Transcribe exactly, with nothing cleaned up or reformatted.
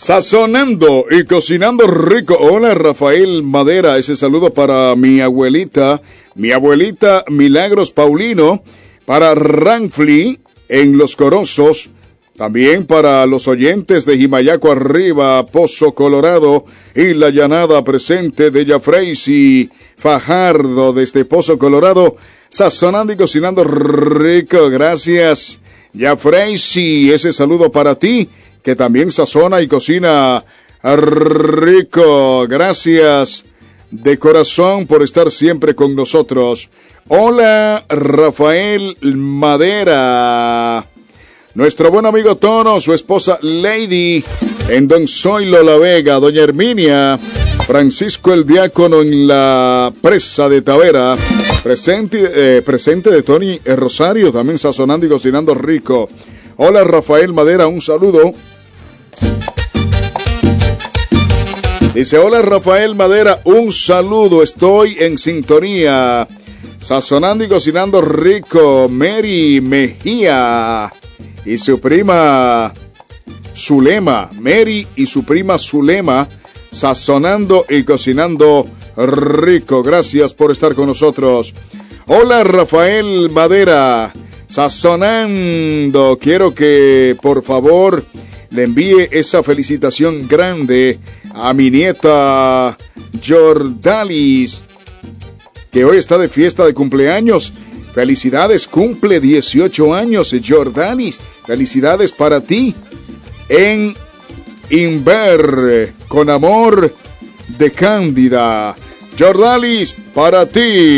Sazonando y cocinando rico. Hola, Rafael Madera. Ese saludo para mi abuelita, mi abuelita Milagros Paulino, para Ranfli en Los Corozos, también para los oyentes de Jimayaco Arriba, Pozo Colorado y la llanada presente de Jafreisi Fajardo desde Pozo Colorado. Sazonando y cocinando rico. Gracias, Jafreisi. Ese saludo para ti, que también sazona y cocina rico. Gracias de corazón por estar siempre con nosotros. Hola, Rafael Madera. Nuestro buen amigo Tono, su esposa Lady, en Don Zoilo La Vega, doña Herminia, Francisco el Diácono en la Presa de Tavera, presente, eh, presente de Tony Rosario, también sazonando y cocinando rico. Hola, Rafael Madera, un saludo. Dice, hola, Rafael Madera, un saludo, estoy en sintonía, sazonando y cocinando rico. Mary Mejía y su prima Zulema, Mary y su prima Zulema, sazonando y cocinando rico. Gracias por estar con nosotros. Hola, Rafael Madera, sazonando. Quiero que por favor le envíe esa felicitación grande a mi nieta Jordalis, que hoy está de fiesta de cumpleaños. Felicidades, cumple dieciocho años, Jordalis. Felicidades para ti. En Inver, con amor de Cándida. Jordalis, para ti.